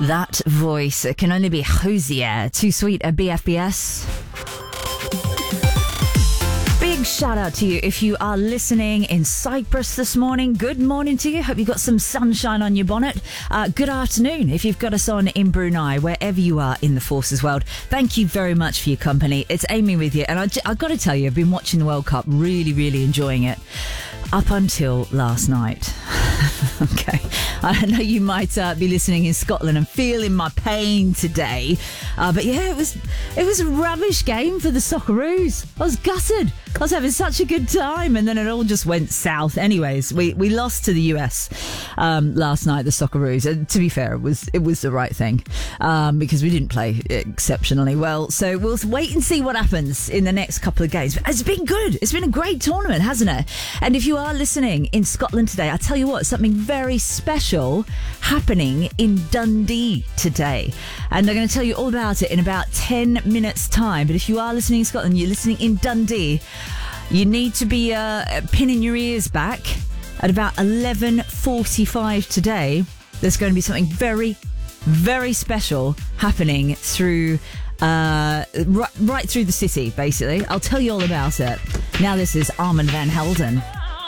That voice can only be Hosier. Too sweet a BFBS. Big shout out to you if you are listening in Cyprus this morning. Good morning to you. Hope you've got some sunshine on your bonnet. Good afternoon if you've got us on in Brunei, wherever you are in the Forces world. Thank you very much for your company. It's Amy with you. And I've got to tell you, I've been watching the World Cup, really enjoying it up until last night. Okay. I know you might be listening in Scotland and feeling my pain today. But yeah, it was a rubbish game for the Socceroos. I was gutted. I was having such a good time, and then it all just went south. Anyways, we lost to the US last night, the Socceroos. And to be fair, it was the right thing because we didn't play exceptionally well. So we'll wait and see what happens in the next couple of games. But it's been good. It's been a great tournament, hasn't it? And if you are listening in Scotland today, I tell you what, something very special happening in Dundee today. And I'm going to tell you all about it in about 10 minutes' time. But if you are listening in Scotland, you're listening in Dundee, you need to be pinning your ears back at about 11:45 today. There's going to be something very special happening through right through the city, basically. I'll tell you all about it. Now this is Armand van Helden.